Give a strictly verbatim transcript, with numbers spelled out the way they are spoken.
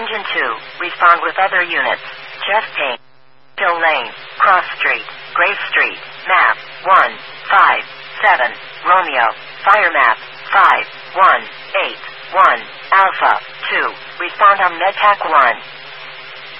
Engine two, respond with other units. Jeff Payne. Hill Lane, Cross Street, Grave Street, map, one, five, seven, Romeo, fire map, five, one, eight, one, Alpha, two, respond on MedTac one.